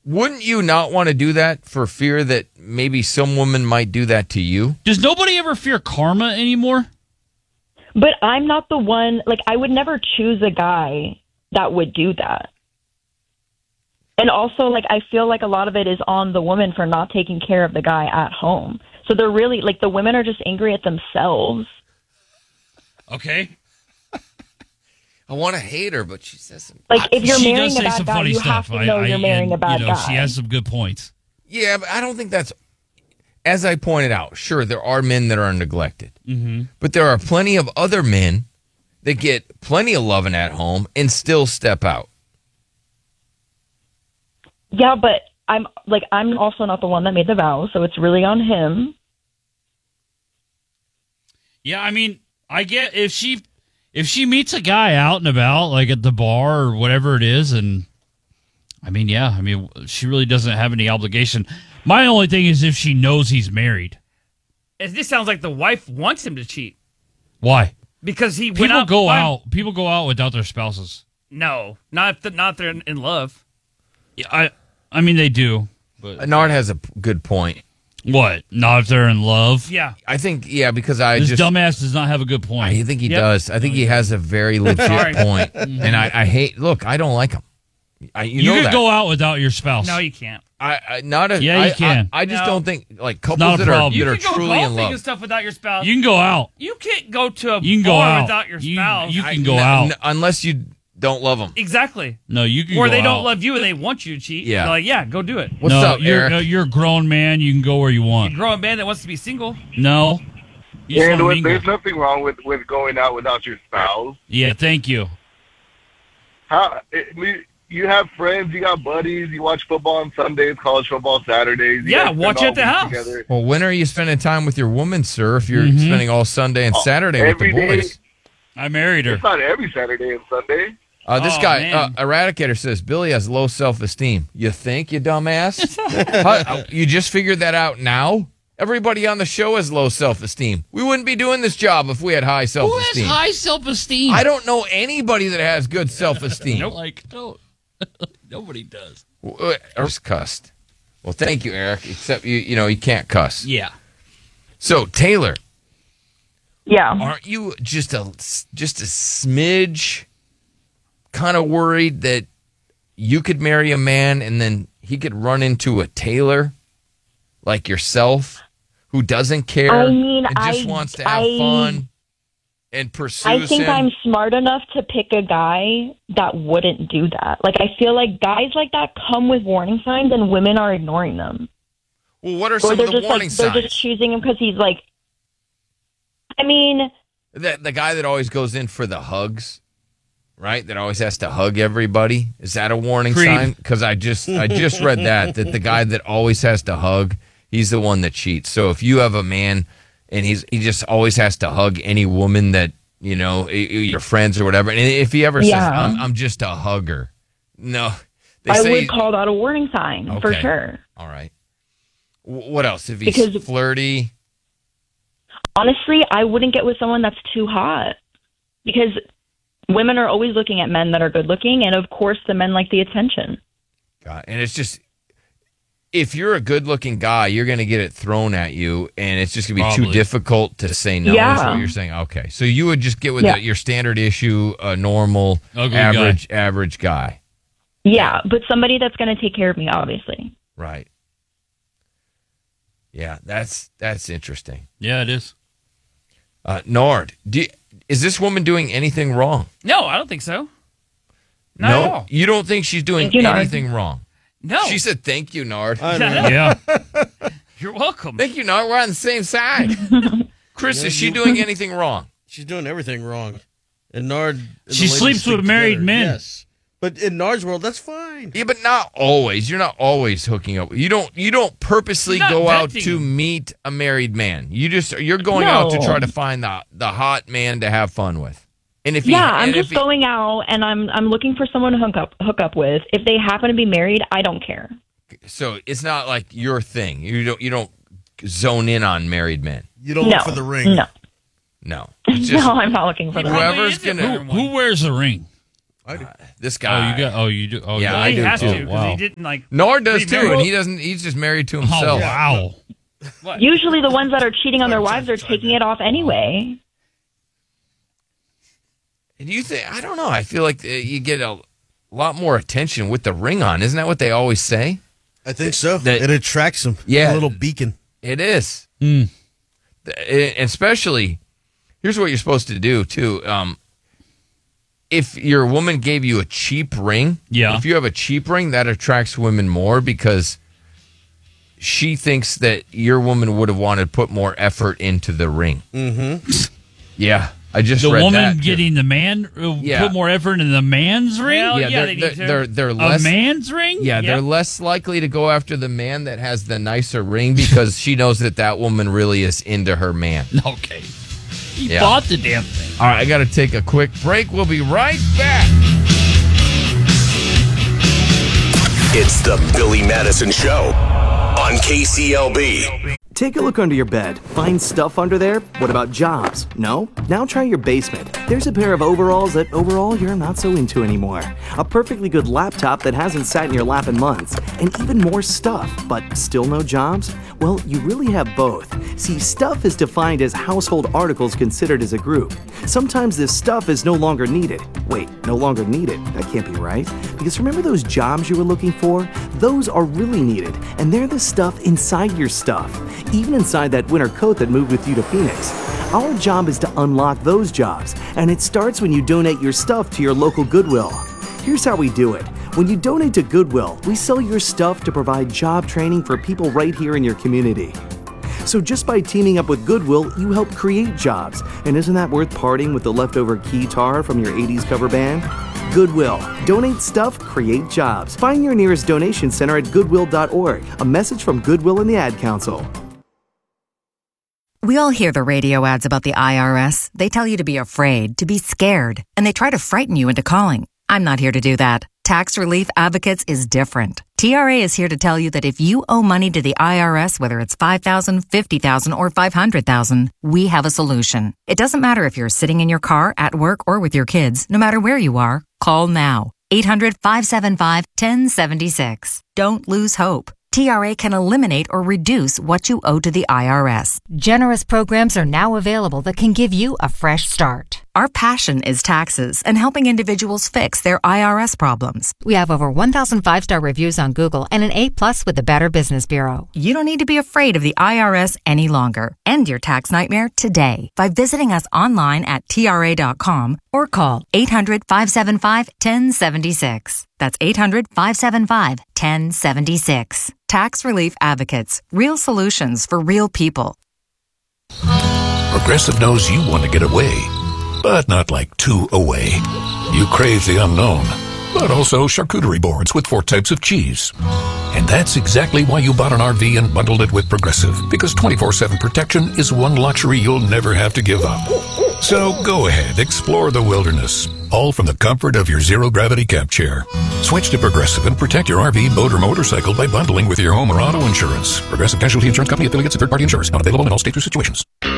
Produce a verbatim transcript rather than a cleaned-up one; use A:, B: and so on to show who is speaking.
A: Wouldn't you not want to do that for fear that maybe some woman might do that to you?
B: Does nobody ever fear karma anymore?
C: But I'm not the one, like, I would never choose a guy that would do that. And also, like, I feel like a lot of it is on the woman for not taking care of the guy at home. So they're really, like, the women are just angry at themselves.
B: Okay.
A: I want to hate her, but she says some...
C: Like, if you're
B: she
C: marrying
B: does
C: a
B: say
C: bad
B: some
C: guy,
B: funny
C: you
B: stuff.
C: have to know
B: I, I,
C: you're marrying
B: and,
C: a bad
B: you know,
C: guy.
B: She has some good points.
A: Yeah, but I don't think that's... As I pointed out, sure, there are men that are neglected.
B: Mm-hmm.
A: But there are plenty of other men that get plenty of loving at home and still step out.
C: Yeah, but I'm, like, I'm also not the one that made the vow, so it's really on him.
B: Yeah, I mean, I get if she if she meets a guy out and about, like at the bar or whatever it is, and I mean, yeah, I mean, she really doesn't have any obligation. My only thing is if she knows he's married.
D: This sounds like the wife wants him to cheat
B: Why?
D: because he went
B: People
D: out.
B: go
D: why-
B: out. People go out without their spouses.
D: No, not if the, not if they're in, in love.
B: Yeah, I I mean they do. But
A: Nard has a p- good point.
B: what? Not if they're in love.
D: Yeah.
A: I think, yeah, because I
B: This
A: just...
B: dumbass does not have a good
A: I
B: point.
A: think he
D: Yep.
A: does. I think he has a very legit
D: Sorry.
A: point. And I, I hate... Look, I don't like him. I, you,
B: You
A: know
B: can
A: that.
B: go out without your spouse.
D: No, you can't.
A: I, I not a,
B: Yeah, you
A: I,
B: can.
A: I, I just
D: No.
A: don't think like couples
B: not a
A: that are
B: problem.
A: that
D: You
A: are
D: can go
A: truly in
D: golfing
A: love.
D: and stuff without your spouse.
B: You can go out.
D: You can't go to a
B: You can go
D: bar
B: out.
D: without your
B: You-
D: spouse.
B: you can
A: I-
B: go
A: n-
B: out.
A: n- unless you don't love them.
D: Exactly.
B: No, you can
D: Or
B: go
D: they don't
B: out.
D: love you and they want you to cheat.
A: Yeah.
D: They're like, yeah, go do it.
A: What's
B: no,
A: up,
B: you're,
A: Eric?
B: no, you're a grown man. You can go where you want.
D: A grown man that wants to be single.
B: No. You just
E: And
B: wanna
E: with,
B: mingle.
E: there's nothing wrong with, with going out without your spouse.
B: Yeah, thank you.
E: How it, you have friends, you got buddies, you watch football on Sundays, college football Saturdays. You
D: Yeah,
E: guys spend
D: watch
E: all
D: at the
E: week
D: house.
E: together.
A: Well, when are you spending time with your woman, sir? If you're
B: Mhm.
A: spending all Sunday and Saturday with the
E: every day.
A: boys.
B: I married her.
E: It's not every Saturday and Sunday.
A: Uh, this
D: Oh,
A: guy, uh,
D: man.
A: Eradicator, says Billy has low self-esteem. You think, you dumbass? How- you just figured that out now? Everybody on the show has low self-esteem. We wouldn't be doing this job if we had high
B: Who has
A: self-esteem.
B: high self-esteem?
A: I don't know anybody that has good self-esteem.
B: Nope. Like, no. Nobody does.
A: Uh, Eric's cussed. Well, thank you, Eric. Except you, you know, you can't cuss.
B: Yeah.
A: So, Taylor,
C: Yeah.
A: aren't you just a just a smidge kind of worried that you could marry a man and then he could run into a Taylor like yourself who doesn't care
C: I mean,
A: and just
C: I-
A: wants to have
C: I-
A: fun and pursues
C: I think
A: him?
C: I'm smart enough to pick a guy that wouldn't do that. Like, I feel like guys like that come with warning signs and women are ignoring them.
A: Well, what are
C: Or
A: some
C: they're
A: of the
C: just
A: warning
C: like, they're
A: signs?
C: just choosing him because he's like, I mean,
A: The, the guy that always goes in for the hugs, right? That always has to hug everybody. Is that a warning
B: Creep.
A: sign? Because I just I just read that that the guy that always has to hug, he's the one that cheats. So if you have a man and he's he just always has to hug any woman that you know i- i- your friends or whatever, and if he ever says
C: Yeah.
A: I'm, I'm just a hugger, no, they
C: I
A: say
C: would call that a warning sign for
A: Okay.
C: sure.
A: all right. W- What else? If he's
C: Because-
A: flirty,
C: Honestly, I wouldn't get with someone that's too hot because women are always looking at men that are good looking, and of course, the men like the attention.
A: God, and it's just if you're a good-looking guy, you're going to get it thrown at you, and it's just going to be too
B: Probably.
A: difficult to say no.
C: Yeah.
A: Is what you're saying. Okay, so you would just get with
C: Yeah.
A: the, your standard issue, a normal,
B: Ugly
A: average, average guy,
C: Yeah, but somebody that's going to take care of me, obviously.
A: right? Yeah, that's that's interesting.
B: Yeah, it is.
A: Uh, Nord, do you, is this woman doing anything wrong?
D: No, I don't think so. Not
A: no,
D: at all.
A: you don't think she's doing
C: Thank you, Nard.
A: anything wrong.
D: No.
A: She said, "Thank you, Nard."
F: I mean,
B: Yeah.
D: You're welcome.
A: Thank you, Nard. We're on the same side. Chris,
F: Yeah,
A: is she
F: you-
A: doing anything wrong?
F: she's doing everything wrong. And Nard, and the
B: She
F: ladies
B: sleeps
F: stick
B: with married
F: together.
B: men.
F: Yes, but in Nard's world, that's fine.
A: Yeah, but not always. You're not always hooking up. You don't. You don't purposely
D: You're not
A: go out
D: vetting
A: to
D: him.
A: meet a married man. You just you're going out to
C: No.
A: try to find the the hot man to have fun with. And if
C: Yeah,
A: he,
C: I'm
A: and
C: just
A: if he-
C: going out and I'm I'm looking for someone to hook up hook up with. If they happen to be married, I don't care.
A: so it's not like your thing. You don't you don't zone in on married men.
F: You don't
C: no,
F: look for the ring.
C: No,
A: No, it's just
C: no, I'm not looking for
D: He
C: the
D: probably
C: ring.
A: whoever's
D: isn't
A: gonna-
D: wearing
B: Who
D: one.
B: wears a ring?
F: I do.
A: This
B: Oh,
A: guy.
B: you got. Oh, you do. Oh,
A: Yeah,
B: you-
A: I
D: he
A: do
D: has
A: too.
D: to because
B: Wow.
D: he didn't like.
A: Nord does
D: He
A: too,
D: married-
A: and he doesn't. He's just married to
B: Oh,
A: himself.
B: wow.
D: What?
C: Usually the ones that are cheating on their wives are taking it off anyway.
A: And you think? I don't know. I feel like uh, you get a lot more attention with the ring on. Isn't that what they always say?
F: I think so.
A: That-
F: it attracts them.
A: Yeah.
F: A little beacon.
A: It is.
B: Mm.
A: The- Especially, here's what you're supposed to do too. Um, if your woman gave you a cheap ring,
B: Yeah.
A: If you have a cheap ring, that attracts women more because she thinks that your woman would have wanted to put more effort into the ring. Mm-hmm. Yeah, I just
B: The
A: read
B: woman
A: that, too.
B: getting the man uh,
A: Yeah.
B: put more effort in the man's ring.
D: Hell
A: yeah,
D: yeah,
A: they're,
D: they need
A: they're,
D: to.
A: they're they're
B: A
A: less
B: man's ring.
A: yeah, they're
D: Yep.
A: less likely to go after the man that has the nicer ring because she knows that that woman really is into her man.
B: Okay. He
A: Yeah.
B: bought the damn thing.
A: All right, I got to take a quick break. We'll be right back.
G: It's the Billy Madison Show on K C L B.
H: Take a look under your bed. Find stuff under there? What about jobs? No? Now try your basement. There's a pair of overalls that overall you're not so into anymore. A perfectly good laptop that hasn't sat in your lap in months. And even more stuff, but still no jobs? Well, you really have both. See, stuff is defined as household articles considered as a group. Sometimes this stuff is no longer needed. Wait, no longer needed? That can't be right. Because remember those jobs you were looking for? Those are really needed, and they're the stuff inside your stuff. Even inside that winter coat that moved with you to Phoenix. Our job is to unlock those jobs, and it starts when you donate your stuff to your local Goodwill. Here's how we do it. When you donate to Goodwill, we sell your stuff to provide job training for people right here in your community. So just by teaming up with Goodwill, you help create jobs. And isn't that worth parting with the leftover keytar from your eighties cover band? Goodwill. Donate stuff, create jobs. Find your nearest donation center at goodwill dot org. A message from Goodwill and the Ad Council.
I: We all hear the radio ads about the I R S. They tell you to be afraid, to be scared, and they try to frighten you into calling. I'm not here to do that. Tax Relief Advocates is different. T R A is here to tell you that if you owe money to the I R S, whether it's five thousand dollars, fifty thousand dollars, or five hundred thousand dollars, we have a solution. It doesn't matter if you're sitting in your car, at work, or with your kids. No matter where you are, call now. eight hundred, five seven five, one oh seven six. Don't lose hope. T R A can eliminate or reduce what you owe to the I R S.
J: Generous programs are now available that can give you a fresh start.
I: Our passion is taxes and helping individuals fix their I R S problems.
J: We have over one thousand five-star reviews on Google and an A plus with the Better Business Bureau.
I: You don't need to be afraid of the I R S any longer. End your tax nightmare today by visiting us online at T R A dot com or call eight hundred, five seven five, one oh seven six. That's eight hundred, five seven five, one oh seven six. Tax Relief Advocates. Real solutions for real people.
K: Progressive knows you want to get away, but not like too away. You crave the unknown, but also charcuterie boards with four types of cheese. And that's exactly why you bought an R V and bundled it with Progressive, because twenty-four seven protection is one luxury you'll never have to give up. So go ahead, explore the wilderness, all from the comfort of your zero-gravity camp chair. Switch to Progressive and protect your R V, boat, or motorcycle by bundling with your home or auto insurance. Progressive Casualty Insurance Company, affiliates, and third-party insurers. Not available in all states or situations.